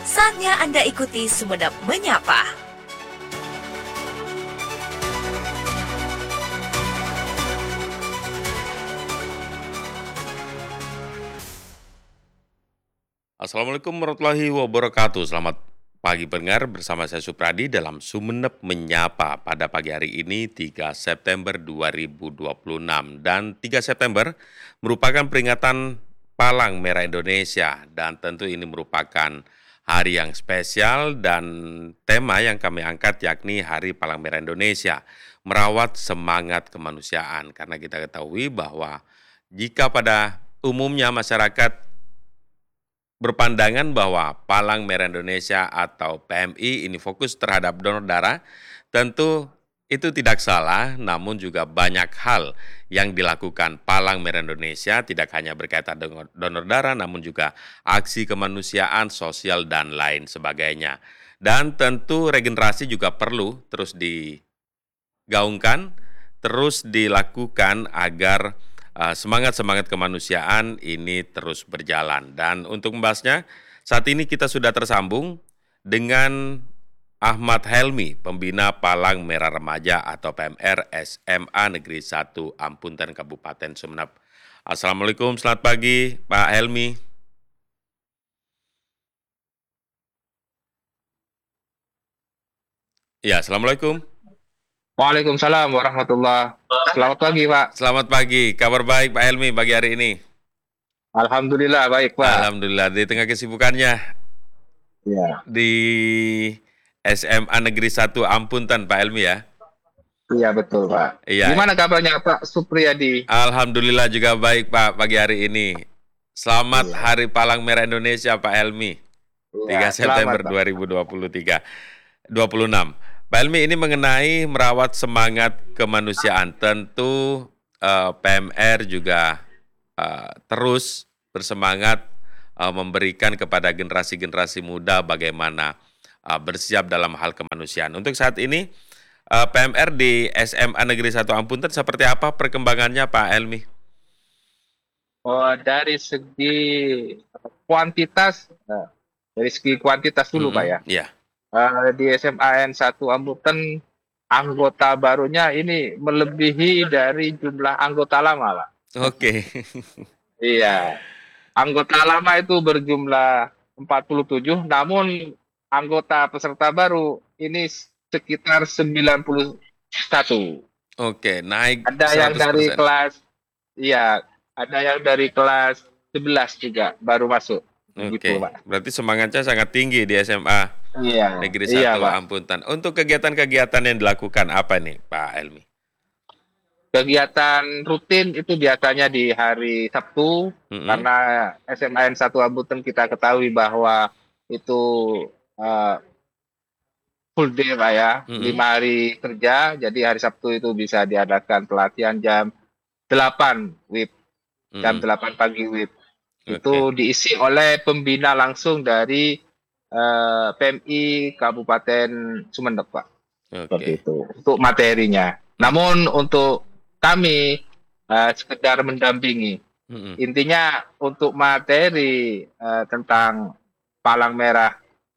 Saatnya Anda ikuti Sumenep Menyapa. Assalamualaikum warahmatullahi wabarakatuh. Selamat pagi pendengar, bersama saya Supradi dalam Sumenep Menyapa pada pagi hari ini 3 September 2026. Dan 3 September merupakan peringatan Palang Merah Indonesia, dan tentu ini merupakan hari yang spesial, dan tema yang kami angkat yakni Hari Palang Merah Indonesia, merawat semangat kemanusiaan. Karena kita ketahui bahwa jika pada umumnya masyarakat berpandangan bahwa Palang Merah Indonesia atau PMI ini fokus terhadap donor darah, tentu itu tidak salah, namun juga banyak hal yang dilakukan Palang Merah Indonesia, tidak hanya berkaitan dengan donor darah, namun juga aksi kemanusiaan, sosial, dan lain sebagainya. Dan tentu regenerasi juga perlu terus digaungkan, terus dilakukan agar semangat-semangat kemanusiaan ini terus berjalan. Dan untuk membahasnya, saat ini kita sudah tersambung dengan Ahmad Helmi, pembina Palang Merah Remaja atau PMR SMA Negeri 1 Ampunten Kabupaten Sumenep. Assalamualaikum, selamat pagi Pak Helmi. Ya, Assalamualaikum. Waalaikumsalam warahmatullah. Selamat pagi, Pak. Selamat pagi, kabar baik Pak Helmi pagi hari ini? Alhamdulillah baik, Pak. Alhamdulillah, di tengah kesibukannya Ya, di SMA Negeri 1 Ampunten Pak Helmi ya? iya betul, Pak. Iya, Gimana kabarnya Pak Supriyadi? Alhamdulillah juga baik Pak pagi hari ini. Selamat Iya, Hari Palang Merah Indonesia Pak Helmi, iya, 3 selamat, September Pak. 2026. Pak Helmi, ini mengenai merawat semangat kemanusiaan. Tentu PMR juga terus bersemangat memberikan kepada generasi-generasi muda bagaimana bersiap dalam hal kemanusiaan. Untuk saat ini PMR di SMA Negeri 1 Ampunten seperti apa perkembangannya Pak Helmi? Oh, kuantitas, dari segi kuantitas dulu, Pak ya. Ya, Di SMA N1 Ambuten, anggota barunya ini melebihi dari jumlah anggota lama, Pak. oke. Iya, anggota lama itu berjumlah 47, namun anggota peserta baru ini sekitar 91. Oke, naik Ada yang dari 100%. kelas, iya, ada yang dari kelas 11 juga baru masuk. Begitu, Oke, Pak. berarti semangatnya sangat tinggi di SMA Iya, Negeri iya, 1 Pak. Ampunten. Untuk kegiatan-kegiatan yang dilakukan apa nih Pak Helmi? Kegiatan rutin itu biasanya di hari Sabtu, Mm-mm, karena SMA N1 Ambuten kita ketahui bahwa itu eh, full day, Pak ya, mm-mm, 5 hari kerja, jadi hari Sabtu itu bisa diadakan pelatihan jam 8 WIB, jam mm-mm. 8 pagi WIB. Oke, Itu diisi oleh pembina langsung dari PMI Kabupaten Sumeneb, Pak. Seperti oke. itu, untuk materinya. Mm, Namun untuk kami sekedar mendampingi. mm-mm, Intinya untuk materi tentang Palang Merah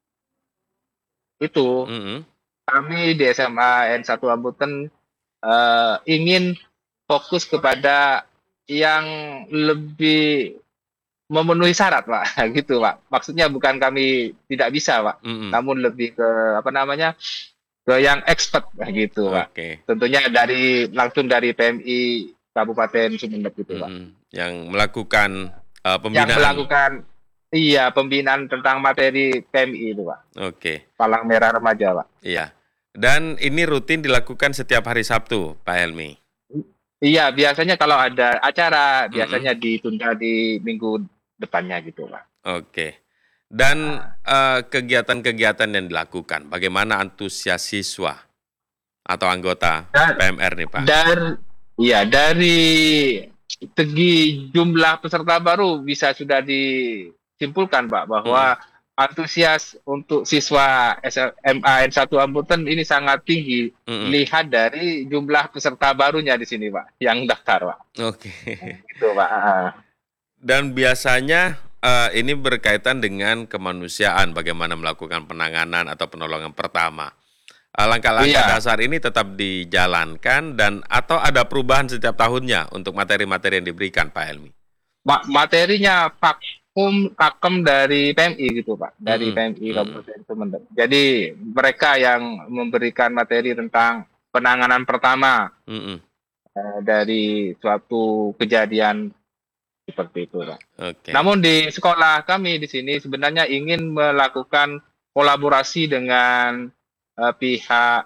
itu, mm-mm. kami di SMA N1 Ambuten ingin fokus kepada yang lebih memenuhi syarat, Pak. Gitu, Pak. Maksudnya bukan kami tidak bisa, Pak, Mm-mm. namun lebih ke apa namanya, ke yang expert, gitu, Pak. Oke. Tentunya langsung dari PMI Kabupaten Sumeneb gitu, Pak. Yang melakukan Yang pembinaan. melakukan, iya, pembinaan tentang materi PMI itu, Pak. Oke, Palang Merah Remaja, Pak. iya. Dan ini rutin dilakukan setiap hari Sabtu, Pak Helmi. Iya, biasanya kalau ada acara, Mm-mm. biasanya ditunda di minggu depannya gitu, Pak. Oke. Dan kegiatan-kegiatan yang dilakukan, bagaimana antusias siswa atau anggota Dan, PMR nih, Pak? dari segi jumlah peserta baru bisa sudah disimpulkan, Pak, Mm-mm. bahwa antusias untuk siswa SMA N1 Ambuten ini sangat tinggi. Mm-mm. Lihat dari jumlah peserta barunya di sini, Pak, yang daftar, Pak. Oke. Gitu, Pak. Dan biasanya ini berkaitan dengan kemanusiaan, bagaimana melakukan penanganan atau penolongan pertama. Langkah-langkah Iya, dasar ini tetap dijalankan dan atau ada perubahan setiap tahunnya untuk materi-materi yang diberikan, Pak Helmi? materinya pakem dari PMI gitu Pak, dari Mhm, PMI mhm, Kabupaten Sumeneb. Jadi mereka yang memberikan materi tentang penanganan pertama mhm, dari suatu kejadian seperti itu Pak. oke, Namun di sekolah kami di sini sebenarnya ingin melakukan kolaborasi dengan pihak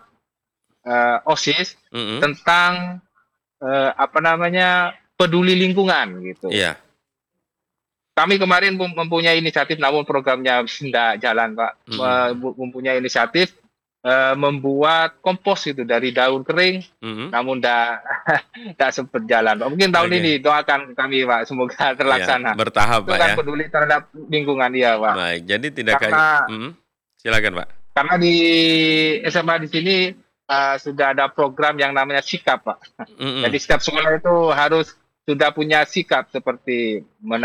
OSIS mhm, tentang apa namanya peduli lingkungan gitu. iya, Kami kemarin mempunyai inisiatif, namun programnya tidak jalan, Pak. mhm, Mempunyai inisiatif membuat kompos itu dari daun kering, mhm, namun tidak sempat jalan, Pak. Mungkin tahun ini oke, doakan kami, Pak, semoga iya, terlaksana. bertahap, Itu Pak, kan ya. peduli terhadap lingkungan, iya, Pak. Baik, jadi tidak hanya Karena silakan, Pak. karena di SMA di sini sudah ada program yang namanya sikap, Pak. Mhm, Jadi setiap sekolah itu harus sudah punya sikap seperti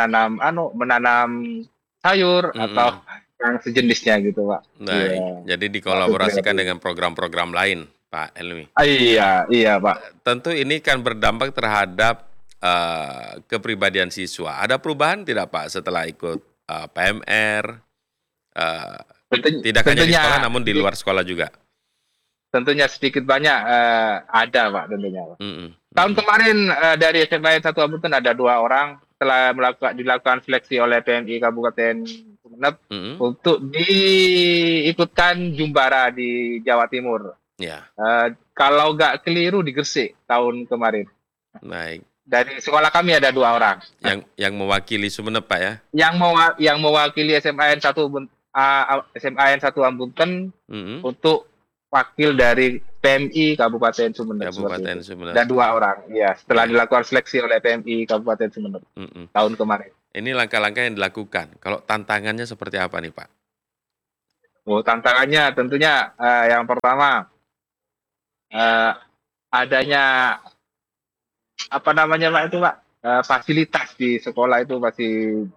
menanam sayur atau mhm. yang sejenisnya gitu, Pak. Baik, Iya, jadi waktu dikolaborasikan kreatif. dengan program-program lain, Pak Helmi. Iya, iya, Pak. Tentu ini kan berdampak terhadap, kepribadian siswa. Ada perubahan tidak, Pak, setelah ikut, PMR, eee, tidak hanya di Tentunya sekolah namun di sedikit, luar sekolah juga? tentunya sedikit banyak ada, Pak, tentunya, Pak. Mhm, Tahun mhm, kemarin dari SMA 1 Ambutun ada 2 orang setelah dilakukan seleksi oleh PMI Kabupaten Sumeneb mhm, untuk diikutkan Jumbara di Jawa Timur. iya, Kalau nggak keliru di Gresik tahun kemarin. baik. Dari sekolah kami ada 2 orang. Yang mewakili Sumeneb, Pak, ya? Yang mewakili SMA N 1 Ambunten Mhm, untuk wakil dari PMI Kabupaten Sumeneb seperti Kabupaten itu. Sumeneb, Ada 2 orang, ya. Setelah oke, dilakukan seleksi oleh PMI Kabupaten Sumeneb mhm. tahun kemarin. Ini langkah-langkah yang dilakukan. Kalau tantangannya seperti apa nih, Pak? Oh, tantangannya tentunya yang pertama eh, adanya apa namanya Pak itu Pak, fasilitas di sekolah itu masih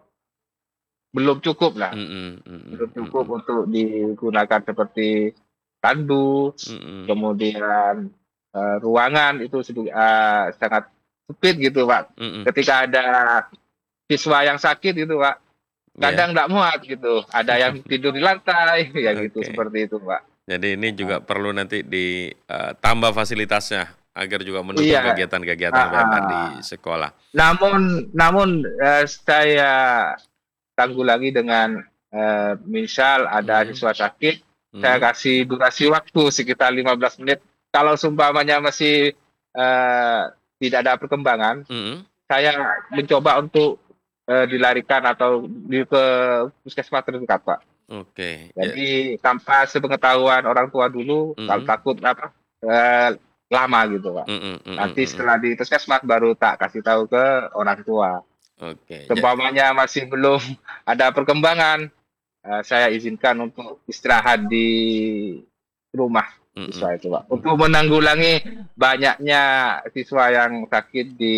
belum cukup lah, Mhm, mhm, belum cukup mhm, untuk digunakan seperti tandu, mhm, kemudian ruangan itu sangat sempit gitu Pak. mhm, Ketika ada siswa yang sakit itu Pak, iya. kadang nggak muat gitu. Ada yang tidur di lantai, ya gitu Oke. seperti itu Pak. Jadi ini Nah, juga perlu nanti ditambah fasilitasnya agar juga mendukung iya, kegiatan-kegiatan ah, PMR di ah. sekolah. Namun saya tanggulangi dengan misal ada Mhm, siswa sakit, saya mhm, kasih durasi waktu sekitar 15 menit. Kalau seumpamanya masih tidak ada perkembangan, mhm, saya mencoba untuk dilarikan atau ke puskesmas terdekat, Pak. oke, ya, Jadi tanpa sepengetahuan orang tua dulu, kalau mhm, takut apa lama gitu, Pak. mhm, mhm, Nanti mhm, setelah di puskesmas baru tak kasih tahu ke orang tua. oke, Seumpamanya masih belum ada perkembangan, saya izinkan untuk istirahat di rumah mhm, siswa itu, Pak. mhm, Untuk menanggulangi banyaknya siswa yang sakit di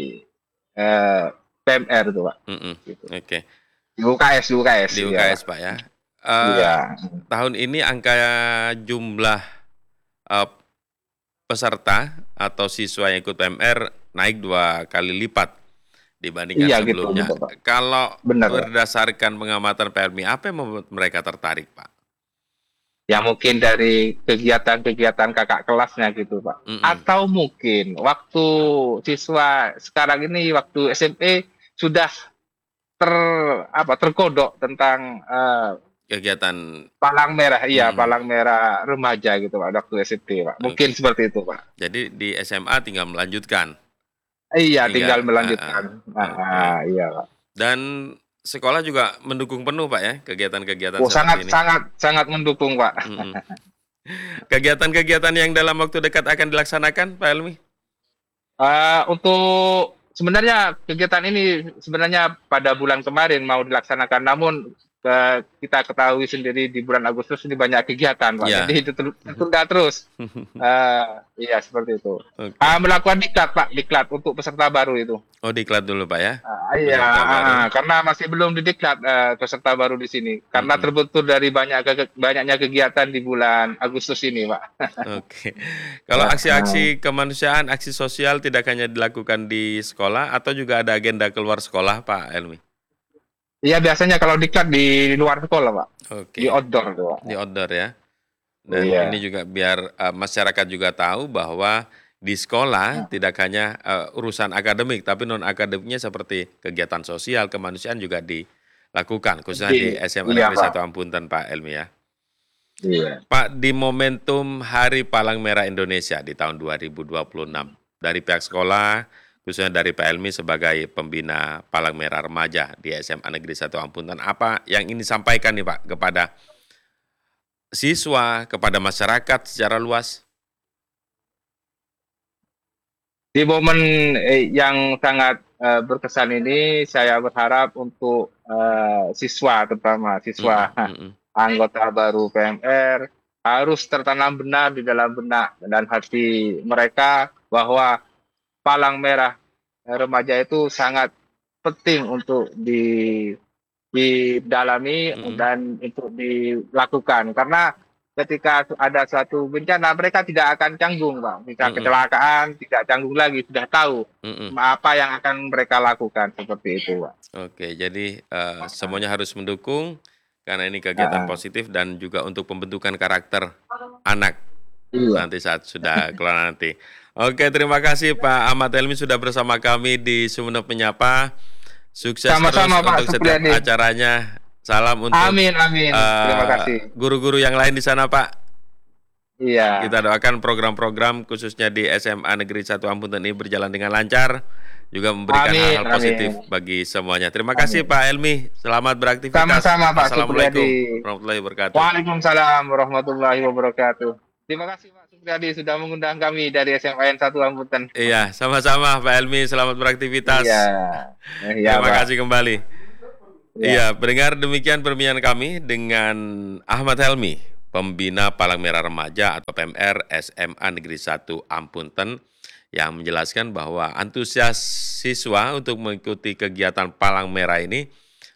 eee, PMR itu, Pak, mhm, gitu. oke. Di UKS, Di iya, Pak. UKS, Pak, ya. Eee, Iya. Tahun ini angka jumlah, eee, peserta atau siswa yang ikut PMR naik 2 kali lipat dibandingkan Iya gitu sebelumnya. gitu, Pak. Kalau Benar, Pak. berdasarkan pengamatan PMI, apa yang membuat mereka tertarik, Pak? Ya mungkin dari kegiatan-kegiatan kakak kelasnya gitu, Pak. Mhm, Atau mungkin waktu siswa sekarang ini waktu SMP sudah ter terkodok tentang, kegiatan palang merah, iya, mhm, palang merah remaja gitu, Pak, waktu SMP, Pak. Mungkin oke. seperti itu, Pak. Jadi di SMA tinggal melanjutkan, Iya, tinggal tinggal melanjutkan. oke. Iya, Pak. Dan sekolah juga mendukung penuh, Pak, ya, kegiatan-kegiatan Oh, seperti sangat ini? sangat sangat mendukung, Pak. Mhm. Kegiatan-kegiatan yang dalam waktu dekat akan dilaksanakan, Pak Helmi? Untuk sebenarnya kegiatan ini sebenarnya pada bulan kemarin mau dilaksanakan, namun kita ketahui sendiri di bulan Agustus ini banyak kegiatan, Pak. Ya. Jadi itu tertunda terus. Iya seperti itu. Oke. Melakukan diklat, Pak, diklat untuk peserta baru itu. Oh, diklat dulu Pak ya? Iya, Peserta baru. karena masih belum didiklat peserta baru di sini. Karena terbentur dari banyaknya kegiatan di bulan Agustus ini, Pak. Oke. Kalau aksi-aksi kemanusiaan, aksi sosial tidak hanya dilakukan di sekolah atau juga ada agenda keluar sekolah, Pak Helmi? Iya, biasanya kalau diklat di luar sekolah, Pak. Oke. Di outdoor tuh, Pak. Di outdoor ya. Dan Iya. ini juga biar masyarakat juga tahu bahwa di sekolah tidak hanya urusan akademik, tapi non akademiknya seperti kegiatan sosial, kemanusiaan juga dilakukan, khususnya di SMA Iya, Negeri Pak. 1 Ampunten, Pak Helmi ya. Iya. Pak, di momentum Hari Palang Merah Indonesia di tahun 2026, dari pihak sekolah, khususnya dari Pak Helmi sebagai pembina Palang Merah Remaja di SMA Negeri 1 Ampunten, apa yang ingin disampaikan nih Pak kepada siswa, kepada masyarakat secara luas? Di momen yang sangat berkesan ini, saya berharap untuk siswa, terutama siswa anggota baru PMR, harus tertanam benar di dalam benak dan hati mereka bahwa palang merah remaja itu sangat penting untuk didalami dan untuk dilakukan. Karena ketika ada suatu bencana, mereka tidak akan canggung, Pak. Jika kecelakaan, tidak canggung lagi, sudah tahu apa yang akan mereka lakukan, seperti itu, Pak. Oke, jadi semuanya harus mendukung karena ini kegiatan positif dan juga untuk pembentukan karakter anak nanti saat sudah keluar nanti. Oke, terima kasih Pak Ahmad Helmi sudah bersama kami di Sumeneb Menyapa. Sukses Sama-sama, terus Pak untuk setiap Supriyadi. acaranya. Salam untuk Amin. Terima kasih. guru-guru yang lain di sana, Pak. Iya. Kita doakan program-program khususnya di SMA Negeri 1 Ampunten ini berjalan dengan lancar, juga memberikan hal-hal positif bagi semuanya. Terima kasih Pak Helmi, selamat beraktivitas. Sama-sama, Pak Assalamualaikum Supriyadi. warahmatullahi wabarakatuh. Waalaikumsalam warahmatullahi wabarakatuh. Terima kasih Pak Supriyadi sudah mengundang kami dari SMAN 1 Ampunten. Iya, sama-sama Pak Helmi, selamat beraktivitas. Iya, Terima Pak. kasih kembali. Iya, pendengar, demikian perbincangan kami dengan Ahmad Helmi, pembina Palang Merah Remaja atau PMR SMA Negeri 1 Ampunten, yang menjelaskan bahwa antusias siswa untuk mengikuti kegiatan Palang Merah ini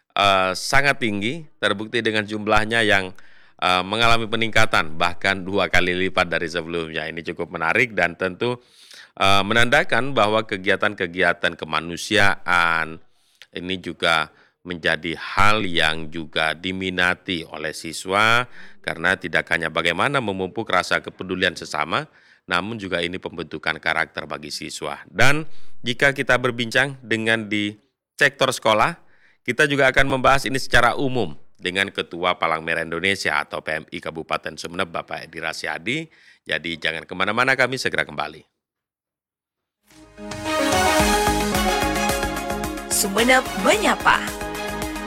sangat tinggi, terbukti dengan jumlahnya yang mengalami peningkatan bahkan 2 kali lipat dari sebelumnya. Ini cukup menarik dan tentu menandakan bahwa kegiatan-kegiatan kemanusiaan ini juga menjadi hal yang juga diminati oleh siswa karena tidak hanya bagaimana memupuk rasa kepedulian sesama, namun juga ini pembentukan karakter bagi siswa. Dan jika kita berbincang dengan di sektor sekolah, kita juga akan membahas ini secara umum dengan Ketua Palang Merah Indonesia atau PMI Kabupaten Sumeneb, Bapak Edi Rasyadi. Jadi jangan kemana-mana, kami segera kembali. Sumeneb Menyapa.